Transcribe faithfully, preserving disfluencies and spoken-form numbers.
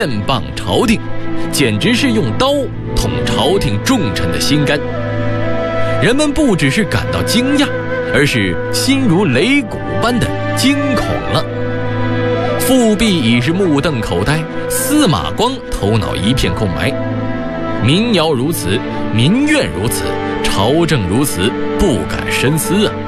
谤朝廷，简直是用刀捅朝廷重臣的心肝。人们不只是感到惊讶，而是心如擂鼓般的惊恐了。富弼已是目瞪口呆，司马光头脑一片空白。民谣如此，民怨如此，朝政如此，不敢深思啊！